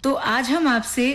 तो आज हम आपसे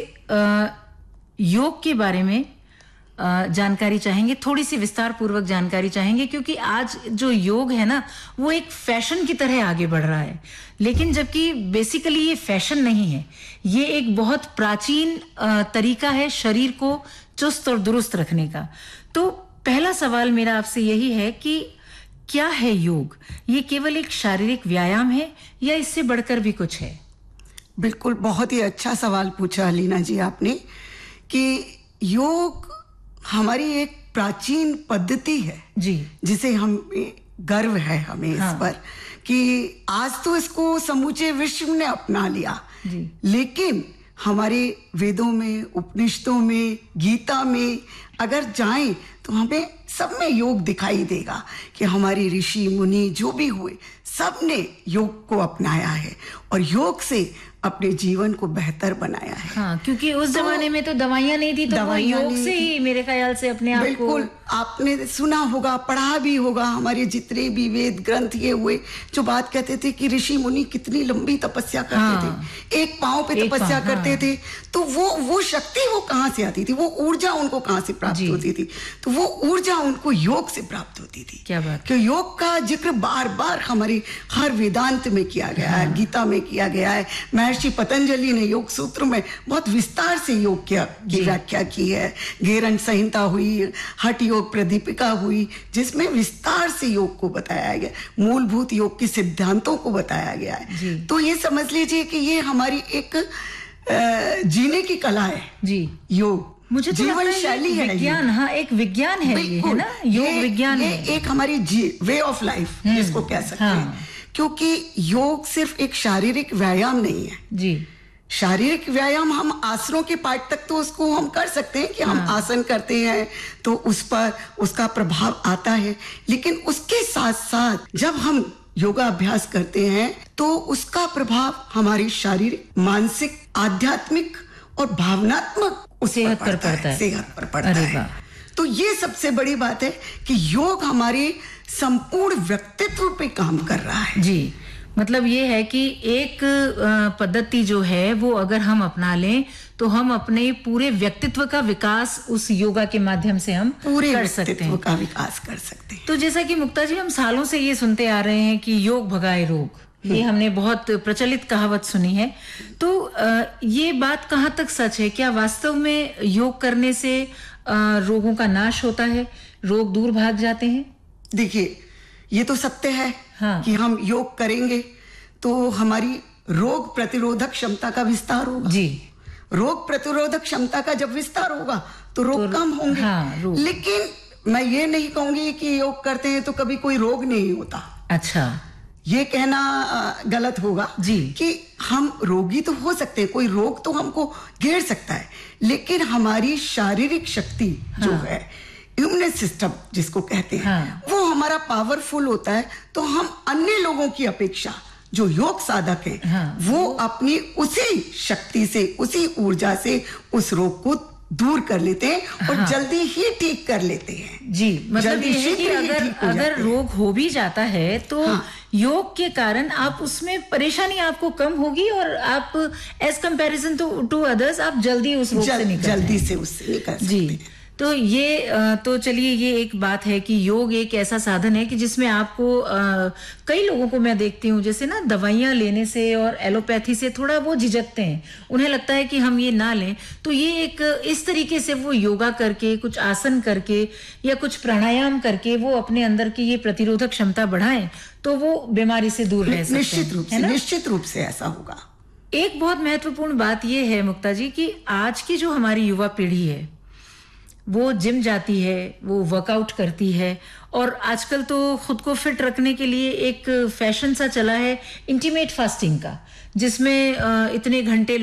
योग के बारे में जानकारी चाहेंगे, थोड़ी सी विस्तार पूर्वक जानकारी चाहेंगे, क्योंकि आज जो योग है ना वो एक फैशन की तरह आगे बढ़ रहा है, लेकिन जबकि बेसिकली ये फैशन नहीं है, ये एक बहुत प्राचीन तरीका है शरीर को चुस्त और दुरुस्त रखने का। तो पहला सवाल मेरा आपसे यही है कि क्या है योग? ये केवल एक शारीरिक व्यायाम है या इससे बढ़कर भी कुछ है? बिल्कुल, बहुत ही अच्छा सवाल पूछा लीना जी आपने कि योग हमारी एक प्राचीन पद्धति है जी, जिसे हम गर्व है हमें इस पर कि आज तो इसको समूचे विश्व ने अपना लिया जी। लेकिन हमारे वेदों में, उपनिषदों में, गीता में अगर जाएं तो हमें सब में योग दिखाई देगा कि हमारे ऋषि मुनि जो भी हुए सब ने योग को अपनाया है और योग से अपने जीवन को बेहतर बनाया है। हाँ, क्योंकि उस जमाने में तो दवाइयां नहीं थी, तो वो योग से ही मेरे ख्याल से अपने आप को। बिल्कुल, आपने सुना होगा, पढ़ा भी होगा, हमारे जितने भी वेद ग्रंथ ये हुए जो बात कहते थे कि ऋषि मुनि कितनी लंबी तपस्या करते थे, एक पांव पे तपस्या करते थे, तो वो शक्ति वो कहाँ से आती थी, वो ऊर्जा उनको कहाँ से प्राप्त होती थी? तो वो ऊर्जा उनको योग से प्राप्त होती थी। क्या बात? कि योग का जिक्र बार बार हमारे हर वेदांत में किया गया है, गीता में किया गया है। महर्षि पतंजलि ने योग सूत्र में बहुत विस्तार से योग की व्याख्या की है। घेरन संहिता हुई, हठ योग प्रदीपिका हुई, जिसमें विस्तार से योग को बताया गया, मूलभूत योग के सिद्धांतों को बताया गया है। तो ये समझ लीजिए कि ये हमारी एक जीने की कला है जी, योग। मुझे तो जीवन शैली है, विज्ञान, हाँ, एक विज्ञान है ये, है ना? योग विज्ञान है, एक हमारी वे ऑफ लाइफ जिसको कह सकते हैं, क्योंकि योग सिर्फ एक शारीरिक व्यायाम नहीं है जी। शारीरिक व्यायाम हम आसनों के पार्ट तक तो उसको हम कर सकते हैं कि हम आसन करते हैं तो उस पर उसका प्रभाव आता है, लेकिन उसके साथ साथ जब हम योगा अभ्यास करते हैं तो उसका प्रभाव हमारी शारीरिक, मानसिक, आध्यात्मिक और भावनात्मक सेहत पर पड़ता है। तो ये सबसे बड़ी बात है कि योग हमारे संपूर्ण व्यक्तित्व पे काम कर रहा है जी। मतलब ये है कि एक पद्धति जो है वो अगर हम अपना लें तो हम अपने पूरे व्यक्तित्व का विकास उस योगा के माध्यम से हम पूरे कर सकते हैं, का विकास कर सकते हैं। तो जैसा कि मुक्ता जी, हम सालों से ये सुनते आ रहे हैं कि योग भगाए रोग, ये हमने बहुत प्रचलित कहावत सुनी है। तो ये बात कहाँ तक सच है? क्या वास्तव में योग करने से रोगों का नाश होता है, रोग दूर भाग जाते हैं? देखिए, ये तो सत्य है कि हम योग करेंगे तो हमारी रोग प्रतिरोधक क्षमता का विस्तार होगा जी। रोग प्रतिरोधक क्षमता का जब विस्तार होगा तो रोग कम होंगे। लेकिन मैं ये नहीं कहूंगी कि योग करते हैं तो कभी कोई रोग नहीं होता। अच्छा, ये कहना गलत होगा जी कि हम रोगी तो हो सकते हैं, कोई रोग तो हमको घेर सकता है, लेकिन हमारी शारीरिक शक्ति जो है, इम्यून सिस्टम जिसको कहते हैं, वो हमारा पावरफुल होता है। तो हम अन्य लोगों की अपेक्षा जो योग साधक हैं, वो अपनी उसी शक्ति से, उसी ऊर्जा से उस रोग को दूर कर लेते हैं और जल्दी ही ठीक कर लेते हैं जी। मतलब ये है कि अगर रोग हो भी जाता है तो योग के कारण आप उसमें परेशानी आपको कम होगी और आप एज कंपैरिजन टू अदर्स आप जल्दी उस रोग से निकल जी। तो ये तो चलिए, ये एक बात है कि योग एक ऐसा साधन है कि जिसमें आपको कई लोगों को मैं देखती हूँ जैसे ना दवाइयाँ लेने से और एलोपैथी से थोड़ा वो झिझकते हैं, उन्हें लगता है कि हम ये ना लें। तो ये एक इस तरीके से वो योगा करके, कुछ आसन करके या कुछ प्राणायाम करके वो अपने अंदर की ये प्रतिरोधक क्षमता बढ़ाएं तो वो बीमारी से दूर रह सकते हैं। निश्चित रूप से ऐसा होगा। एक बहुत महत्वपूर्ण बात ये है मुक्ता जी कि आज की जो हमारी युवा पीढ़ी है वो जिम जाती है, वो वर्कआउट करती है, और आजकल तो खुद को फिट रखने के लिए एक फैशन सा चला है इंटीमेट फास्टिंग का, जिसमें इतने घंटे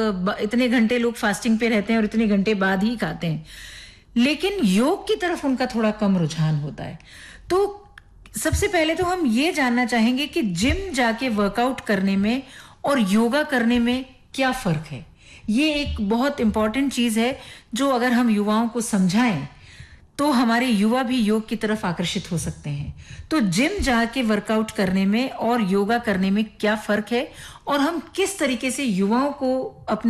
लोग फास्टिंग पे रहते हैं और इतने घंटे बाद ही खाते हैं, लेकिन योग की तरफ उनका थोड़ा कम रुझान होता है। तो सबसे पहले तो हम ये जानना चाहेंगे कि जिम जाके वर्कआउट करने में और योगा करने में क्या फर्क है? ये एक बहुत इंपॉर्टेंट चीज है जो अगर हम युवाओं को समझाएं तो हमारे युवा भी योग की तरफ आकर्षित हो सकते हैं। तो जिम जाके वर्कआउट करने में और योगा करने में क्या फर्क है और हम किस तरीके से युवाओं को अपने